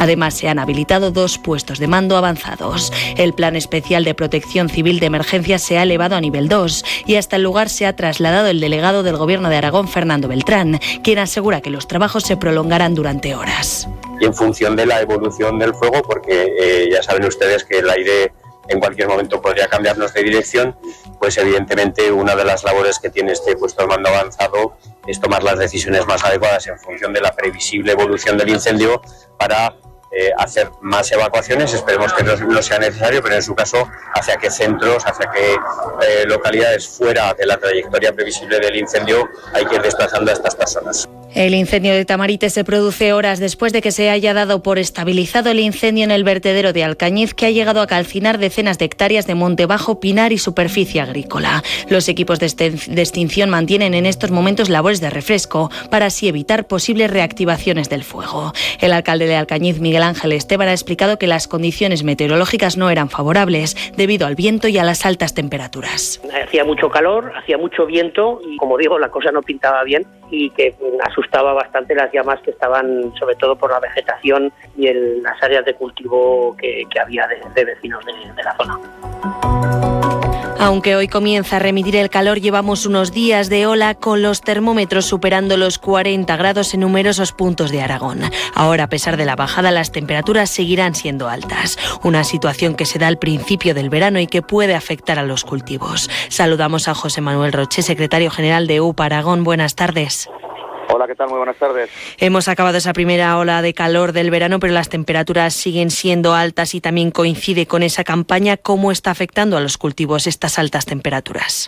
Además, se han habilitado 2 puestos de mando avanzados. El Plan Especial de Protección Civil de Emergencias se ha elevado a nivel 2 y hasta el lugar se ha trasladado el delegado del Gobierno de Aragón, Fernando Beltrán, quien asegura que los trabajos se prolongarán durante horas. Y en función de la evolución del fuego, porque ya saben ustedes que el aire en cualquier momento podría cambiarnos de dirección, pues evidentemente una de las labores que tiene este puesto de mando avanzado es tomar las decisiones más adecuadas en función de la previsible evolución del incendio para hacer más evacuaciones. Esperemos que no sea necesario, pero en su caso hacia qué centros, hacia qué localidades fuera de la trayectoria previsible del incendio hay que ir desplazando a estas personas. El incendio de Tamarite se produce horas después de que se haya dado por estabilizado el incendio en el vertedero de Alcañiz, que ha llegado a calcinar decenas de hectáreas de monte bajo, pinar y superficie agrícola. Los equipos de extinción mantienen en estos momentos labores de refresco para así evitar posibles reactivaciones del fuego. El alcalde de Alcañiz, Miguel Ángel Esteban, ha explicado que las condiciones meteorológicas no eran favorables debido al viento y a las altas temperaturas. Hacía mucho calor, hacía mucho viento y, como digo, la cosa no pintaba bien y que asustaba bastante las llamas que estaban, sobre todo por la vegetación y las áreas de cultivo que había de vecinos de la zona. Aunque hoy comienza a remitir el calor, llevamos unos días de ola con los termómetros superando los 40 grados en numerosos puntos de Aragón. Ahora, a pesar de la bajada, las temperaturas seguirán siendo altas. Una situación que se da al principio del verano y que puede afectar a los cultivos. Saludamos a José Manuel Roche, secretario general de UPA Aragón. Buenas tardes. Hola, ¿qué tal? Muy buenas tardes. Hemos acabado esa primera ola de calor del verano, pero las temperaturas siguen siendo altas y también coincide con esa campaña. ¿Cómo está afectando a los cultivos estas altas temperaturas?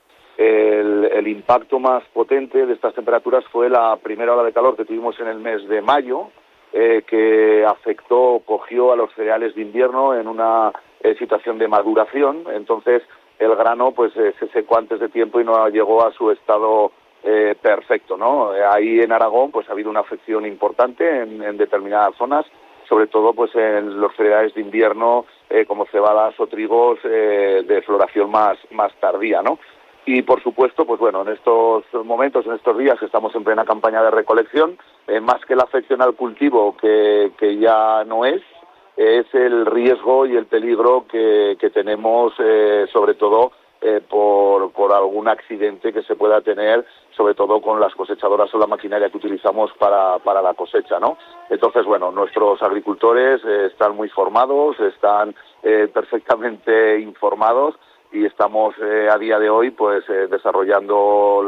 El impacto más potente de estas temperaturas fue la primera ola de calor que tuvimos en el mes de mayo, que cogió a los cereales de invierno en una situación de maduración. Entonces, el grano pues se secó antes de tiempo y no llegó a su estado perfecto, ¿no? Ahí en Aragón pues ha habido una afección importante en determinadas zonas, sobre todo pues en los cereales de invierno como cebadas o trigos de floración más tardía, ¿no? Y por supuesto, pues bueno, en estos momentos, en estos días que estamos en plena campaña de recolección, más que la afección al cultivo que ya no es el riesgo y el peligro que tenemos sobre todo por algún accidente que se pueda tener, sobre todo con las cosechadoras o la maquinaria que utilizamos para la cosecha, ¿no? Entonces, bueno, nuestros agricultores están muy formados, están perfectamente informados y estamos a día de hoy pues desarrollando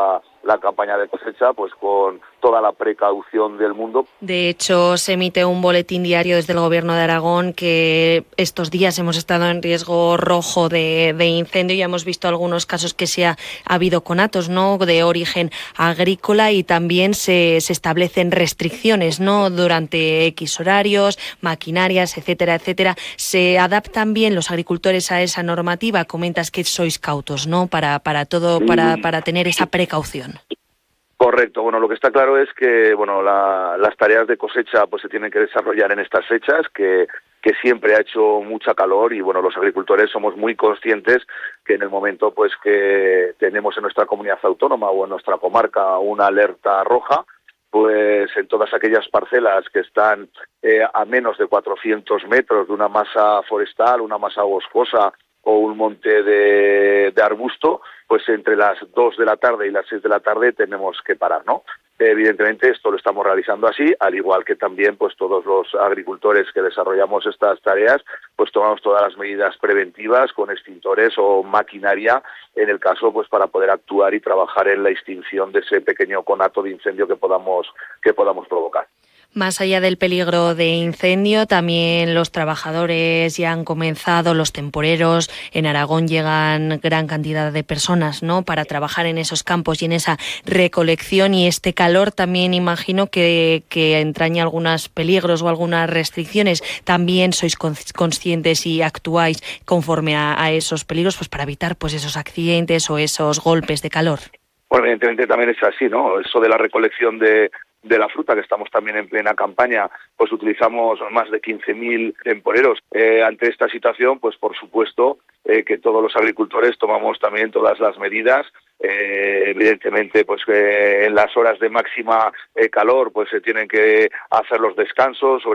la campaña de cosecha pues con toda la precaución del mundo. De hecho, se emite un boletín diario desde el Gobierno de Aragón que estos días hemos estado en riesgo rojo de incendio y hemos visto algunos casos que ha habido conatos, ¿no?, de origen agrícola, y también se establecen restricciones, ¿no?, durante X horarios, maquinarias, etcétera, etcétera. ¿Se adaptan bien los agricultores a esa normativa? Comentas que sois cautos, ¿no?, para todo, para tener esa precaución. Correcto. Bueno, lo que está claro es que bueno las tareas de cosecha pues se tienen que desarrollar en estas fechas que siempre ha hecho mucha calor y bueno, los agricultores somos muy conscientes que en el momento pues que tenemos en nuestra comunidad autónoma o en nuestra comarca una alerta roja, pues en todas aquellas parcelas que están a menos de 400 metros de una masa forestal, una masa boscosa o un monte de arbusto, pues entre las 2 de la tarde y las 6 de la tarde tenemos que parar, ¿no? Evidentemente esto lo estamos realizando así, al igual que también pues todos los agricultores que desarrollamos estas tareas, pues tomamos todas las medidas preventivas con extintores o maquinaria, en el caso pues para poder actuar y trabajar en la extinción de ese pequeño conato de incendio que podamos provocar. Más allá del peligro de incendio, también los trabajadores ya han comenzado, los temporeros. En Aragón llegan gran cantidad de personas, ¿no?, para trabajar en esos campos y en esa recolección, y este calor también imagino que entraña algunos peligros o algunas restricciones. También sois conscientes y actuáis conforme a esos peligros, pues para evitar pues esos accidentes o esos golpes de calor. Bueno, evidentemente también es así, ¿no? Eso de la recolección de la fruta, que estamos también en plena campaña, pues utilizamos más de 15.000 temporeros. Ante esta situación, pues por supuesto que todos los agricultores tomamos también todas las medidas. Evidentemente, pues en las horas de máxima calor, pues se tienen que hacer los descansos,